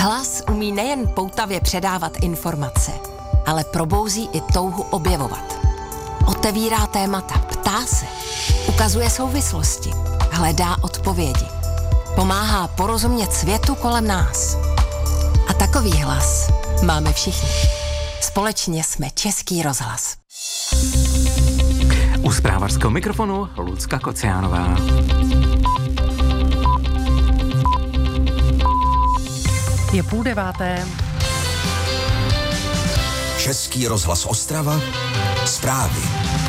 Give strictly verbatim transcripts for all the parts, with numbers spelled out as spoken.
Hlas umí nejen poutavě předávat informace, ale probouzí i touhu objevovat. Otevírá témata, ptá se, ukazuje souvislosti, hledá odpovědi. Pomáhá porozumět světu kolem nás. A takový hlas máme všichni. Společně jsme Český rozhlas. U zprávařského mikrofonu Lucka Kociánová. Je půl deváté. Český rozhlas Ostrava, zprávy.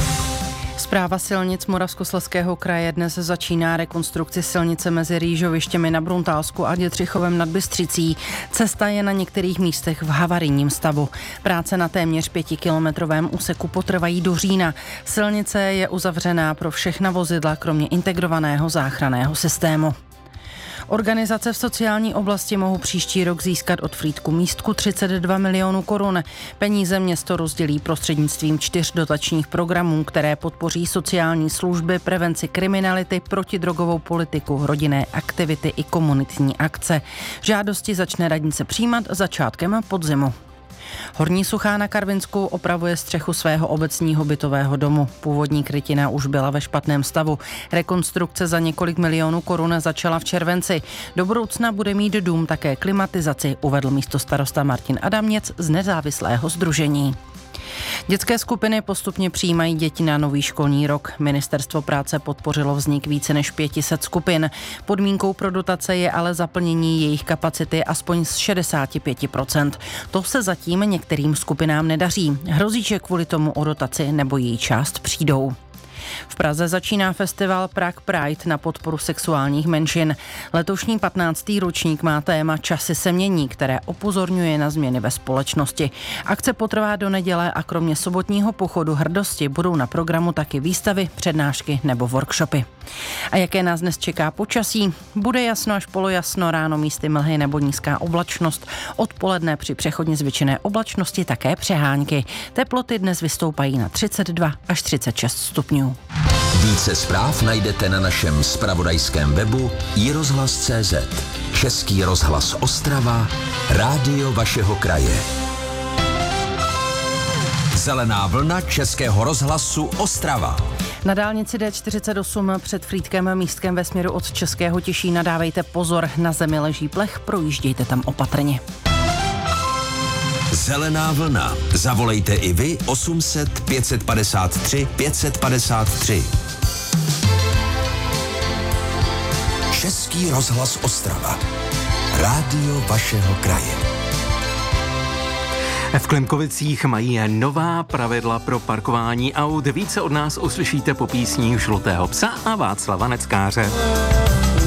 Správa silnic Moravskoslezského kraje dnes začíná rekonstrukci silnice mezi Rýžovištěmi na Bruntálsku a Dětřichovem nad Bystřicí. Cesta je na některých místech v havarijním stavu. Práce na téměř pětikilometrovém úseku potrvají do října. Silnice je uzavřená pro všechna vozidla, kromě integrovaného záchranného systému. Organizace v sociální oblasti mohou příští rok získat od Frýdku Místku třicet dva milionů korun. Peníze město rozdělí prostřednictvím čtyř dotačních programů, které podpoří sociální služby, prevenci kriminality, protidrogovou politiku, rodinné aktivity i komunitní akce. Žádosti začne radnice přijímat začátkem podzimu. Horní Suchá na Karvinsku opravuje střechu svého obecního bytového domu. Původní krytina už byla ve špatném stavu. Rekonstrukce za několik milionů korun začala v červenci. Do budoucna bude mít dům také klimatizaci, uvedl místostarosta Martin Adaměc z nezávislého sdružení. Dětské skupiny postupně přijímají děti na nový školní rok. Ministerstvo práce podpořilo vznik více než pět set skupin. Podmínkou pro dotace je ale zaplnění jejich kapacity aspoň z šedesát pět procent. To se zatím některým skupinám nedaří. Hrozí, že kvůli tomu o dotaci nebo její část přijdou. V Praze začíná festival Prague Pride na podporu sexuálních menšin. Letošní patnáctý ročník má téma Časy se mění, které upozorňuje na změny ve společnosti. Akce potrvá do neděle a kromě sobotního pochodu hrdosti budou na programu taky výstavy, přednášky nebo workshopy. A jaké nás dnes čeká počasí? Bude jasno až polojasno, ráno místy mlhy nebo nízká oblačnost. Odpoledne při přechodně zvětšené oblačnosti také přehánky. Teploty dnes vystoupají na třicet dva až třicet šest stupňů. Více zpráv najdete na našem zpravodajském webu i rozhlas tečka cé zet. Český rozhlas Ostrava, rádio vašeho kraje. Zelená vlna Českého rozhlasu Ostrava. Na dálnici D čtyřicet osm před Frýdkem Místkem ve směru od Českého Těšína dávejte pozor, na zemi leží plech, projíždějte tam opatrně. Zelená vlna. Zavolejte i vy osm set pět set padesát tři pět set padesát tři. Český rozhlas Ostrava. Rádio vašeho kraje. V Klimkovicích mají nová pravidla pro parkování aut. Více od nás uslyšíte po písních Žlutého psa a Václava Neckáře.